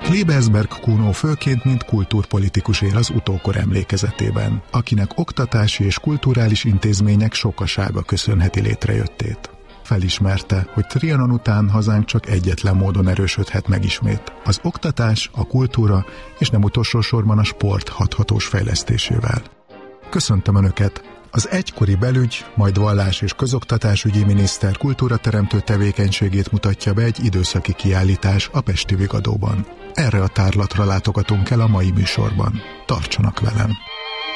Lebensberg Kuno főként mint kultúrpolitikus él az utókor emlékezetében, akinek oktatási és kulturális intézmények sokasága köszönheti létrejöttét. Felismerte, hogy Trianon után hazánk csak egyetlen módon erősödhet meg ismét. Az oktatás, a kultúra és nem utolsó sorban a sport hathatós fejlesztésével. Köszöntöm Önöket! Az egykori belügy, majd vallás- és közoktatásügyi miniszter kultúrateremtő tevékenységét mutatja be egy időszaki kiállítás a Pesti Vigadóban. Erre a tárlatra látogatunk el a mai műsorban. Tartsanak velem!